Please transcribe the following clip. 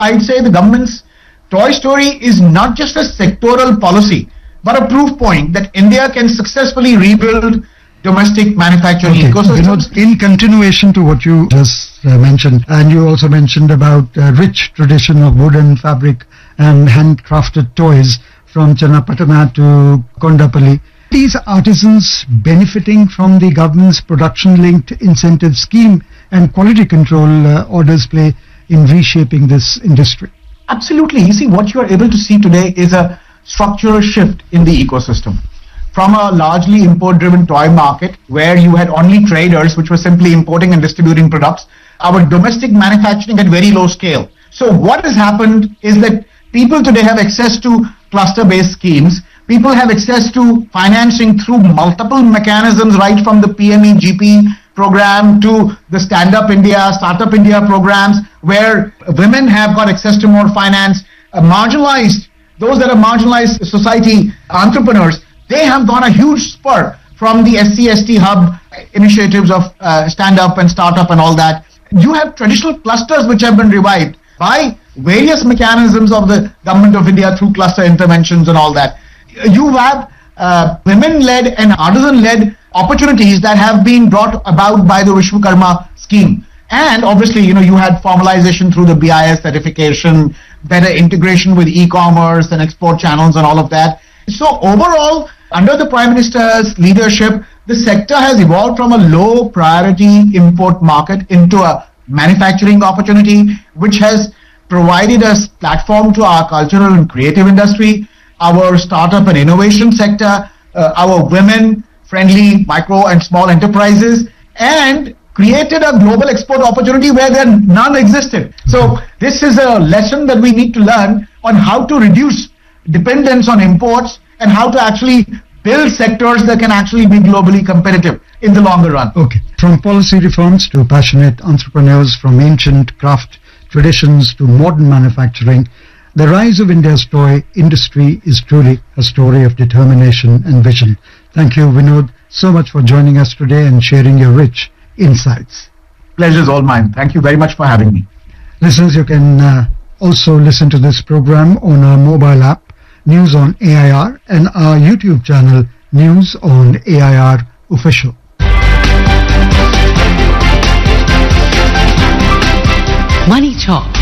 I'd say the government's toy story is not just a sectoral policy, but a proof point that India can successfully rebuild domestic manufacturing ecosystems. In continuation to what you just mentioned, and you also mentioned about rich tradition of wooden fabric and handcrafted toys from Channapatna to Kondapalli. These artisans benefiting from the government's production-linked incentive scheme and quality control orders play in reshaping this industry. Absolutely. You see, what you are able to see today is a structural shift in the ecosystem. From a largely import-driven toy market where you had only traders which were simply importing and distributing products, our domestic manufacturing at very low scale. So what has happened is that people today have access to cluster-based schemes. People have access to financing through multiple mechanisms, right from the PME-GP program to the Stand Up India, Startup India programs, where women have got access to more finance. Those that are marginalized society entrepreneurs, they have got a huge spur from the SC/ST hub initiatives of Stand Up and Startup and all that. You have traditional clusters which have been revived by various mechanisms of the Government of India through cluster interventions and all that. You have women-led and artisan-led opportunities that have been brought about by the Vishwakarma scheme. And obviously, you had formalization through the BIS certification, better integration with e-commerce and export channels and all of that. So overall, under the Prime Minister's leadership, the sector has evolved from a low priority import market into a manufacturing opportunity, which has provided a platform to our cultural and creative industry, our startup and innovation sector, our women-friendly micro and small enterprises, and created a global export opportunity where there none existed. So this is a lesson that we need to learn on how to reduce dependence on imports and how to actually build sectors that can actually be globally competitive in the longer run. Okay. From policy reforms to passionate entrepreneurs, from ancient craft traditions to modern manufacturing, the rise of India's toy industry is truly a story of determination and vision. Thank you, Vinod, so much for joining us today and sharing your rich insights. Pleasure is all mine. Thank you very much for having me. Listeners, you can also listen to this program on our mobile app, News on AIR, and our YouTube channel, News on AIR Official. Money Talk